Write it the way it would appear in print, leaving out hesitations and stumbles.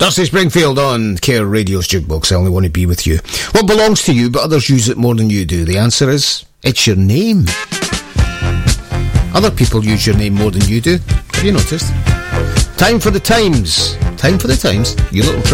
Dusty Springfield on Care Radio's Jukebox. I only want to be with you. What belongs to you, but others use it more than you do? The answer is, it's your name. Other people use your name more than you do. Have you noticed? Time for the Times. Time for the Times. You little